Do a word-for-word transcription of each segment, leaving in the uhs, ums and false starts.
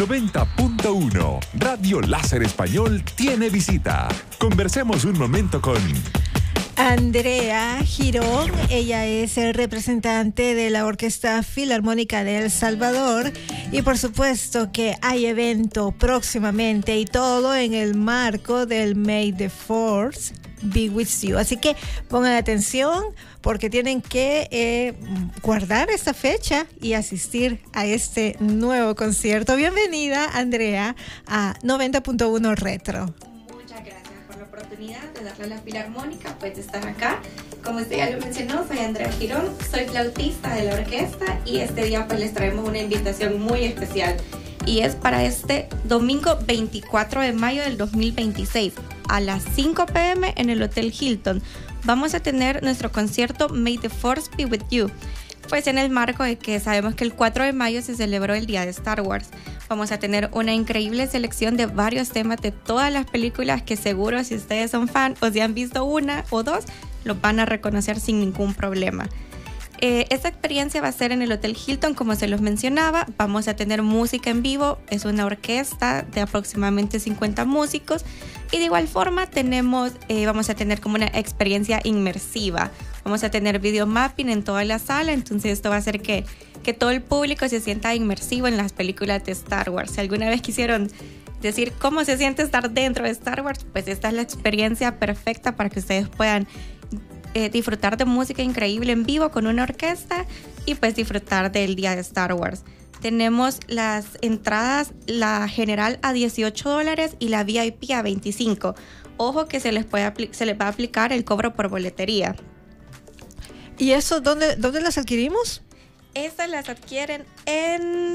noventa punto uno. Radio Láser Español tiene visita. Conversemos un momento con Andrea Girón. Ella es el representante de la Orquesta Filarmónica de El Salvador y por supuesto que hay evento próximamente y todo en el marco del May the Force Be With You. Así que pongan atención porque tienen que eh, guardar esta fecha y asistir a este nuevo concierto. Bienvenida, Andrea, a noventa punto uno Retro. Muchas gracias por la oportunidad de darle a la Filarmónica pues de estar acá. Como usted ya lo mencionó, soy Andrea Girón, soy flautista de la orquesta y este día pues les traemos una invitación muy especial y es para este domingo veinticuatro de mayo del dos mil veintiséis a las cinco pe eme en el Hotel Hilton. Vamos a tener nuestro concierto May the Force Be With You, pues en el marco de que sabemos que el cuatro de mayo se celebró el día de Star Wars. Vamos a tener una increíble selección de varios temas de todas las películas que seguro si ustedes son fan o si han visto una o dos, los van a reconocer sin ningún problema. Eh, esta experiencia va a ser en el Hotel Hilton, como se los mencionaba. Vamos a tener música en vivo, es una orquesta de aproximadamente cincuenta músicos y de igual forma tenemos, eh, vamos a tener como una experiencia inmersiva. Vamos a tener video mapping en toda la sala, entonces esto va a hacer que, que todo el público se sienta inmersivo en las películas de Star Wars. Si alguna vez quisieron decir cómo se siente estar dentro de Star Wars, pues esta es la experiencia perfecta para que ustedes puedan Eh, disfrutar de música increíble en vivo con una orquesta y pues disfrutar del día de Star Wars. Tenemos las entradas, la general a dieciocho dólares y la ve i pe a veinticinco. Ojo que se les, puede apli- se les va a aplicar el cobro por boletería. ¿Y eso dónde, dónde las adquirimos? Estas las adquieren en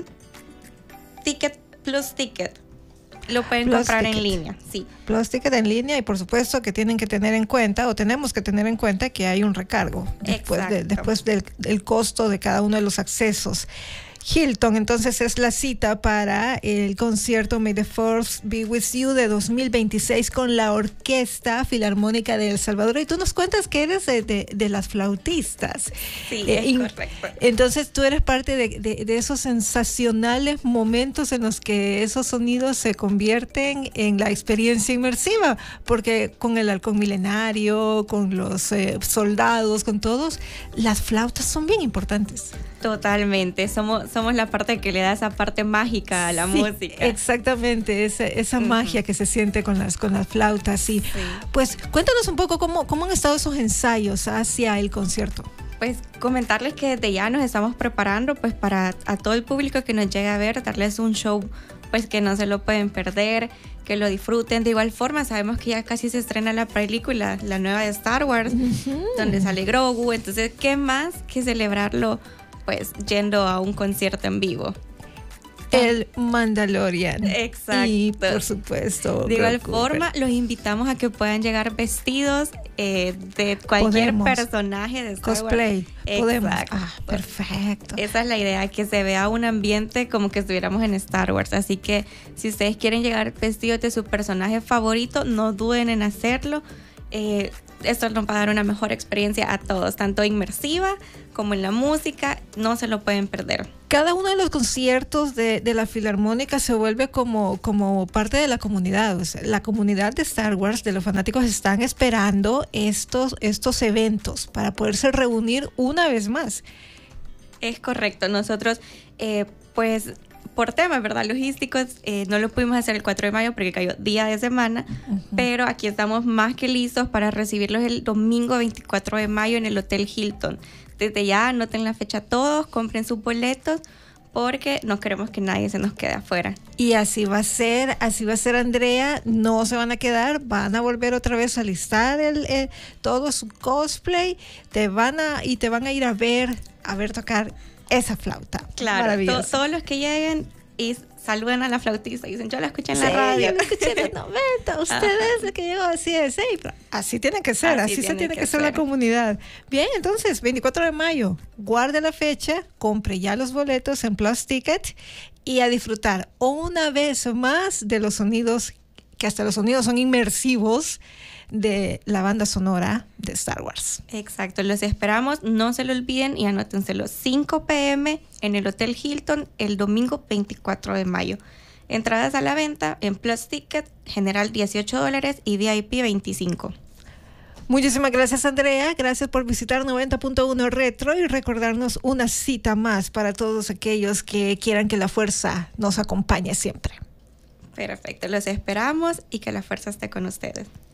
Ticket Plus Ticket. Lo pueden Plus comprar Ticket. en línea, sí. Plus Ticket en línea y por supuesto que tienen que tener en cuenta o tenemos que tener en cuenta que hay un recargo después, de, después del, del costo de cada uno de los accesos. Hilton, entonces es la cita para el concierto May the Force Be With You de dos mil veintiséis con la Orquesta Filarmónica de El Salvador. Y tú nos cuentas que eres de, de, de las flautistas. Sí, eh, es y, correcto. Entonces tú eres parte de, de, de esos sensacionales momentos en los que esos sonidos se convierten en la experiencia inmersiva, porque con el halcón milenario, con los eh, soldados, con todos, las flautas son bien importantes. Totalmente, somos, somos la parte que le da esa parte mágica a la sí, música. Exactamente, esa, esa uh-huh. magia que se siente con las, con las flautas. Y, sí. Pues cuéntanos un poco cómo, cómo han estado esos ensayos hacia el concierto. Pues comentarles que desde ya nos estamos preparando pues para a todo el público que nos llegue a ver, darles un show pues que no se lo pueden perder, que lo disfruten. De igual forma, sabemos que ya casi se estrena la película, la nueva de Star Wars, uh-huh. donde sale Grogu, entonces ¿qué más que celebrarlo pues yendo a un concierto en vivo? El Mandalorian. Exacto. Y por supuesto, de igual Grogu, forma, pero... los invitamos a que puedan llegar vestidos eh, de cualquier Podemos. personaje de Star Cosplay. Wars. Podemos. Exacto. Ah, perfecto. Esa es la idea, que se vea un ambiente como que estuviéramos en Star Wars. Así que si ustedes quieren llegar vestidos de su personaje favorito, no duden en hacerlo. Eh, esto nos va a dar una mejor experiencia a todos, tanto inmersiva como en la música, no se lo pueden perder. Cada uno de los conciertos de, de la Filarmónica se vuelve como, como parte de la comunidad. O sea, la comunidad de Star Wars, de los fanáticos, están esperando estos, estos eventos para poderse reunir una vez más. Es correcto, nosotros eh, pues por temas, ¿verdad?, logísticos, eh, no lo pudimos hacer el cuatro de mayo porque cayó día de semana, uh-huh. pero aquí estamos más que listos para recibirlos el domingo veinticuatro de mayo en el Hotel Hilton. Desde ya anoten la fecha todos, compren sus boletos porque no queremos que nadie se nos quede afuera. Y así va a ser, así va a ser, Andrea, no se van a quedar, van a volver otra vez a listar el, el, todo su cosplay, te van a, y te van a ir a ver, a ver tocar esa flauta. Claro, to- todos los que lleguen y saludan a la flautista y dicen, yo la escuché en la sí, radio. Yo la escuché en los noventa, ustedes el que llegó así es. Sí, así tiene que ser, así, así tiene se tiene que, que ser la comunidad. Bien, entonces, veinticuatro de mayo, guarde la fecha, compre ya los boletos en Plus Ticket y a disfrutar una vez más de los sonidos, que hasta los sonidos son inmersivos, de la banda sonora de Star Wars. Exacto, los esperamos, no se lo olviden y anótenselo, cinco pe eme en el Hotel Hilton el domingo veinticuatro de mayo. Entradas a la venta en Plus Ticket, general dieciocho dólares y V I P veinticinco. Muchísimas gracias, Andrea. Gracias por visitar noventa punto uno Retro y recordarnos una cita más para todos aquellos que quieran que la fuerza nos acompañe siempre. Perfecto, los esperamos y que la fuerza esté con ustedes.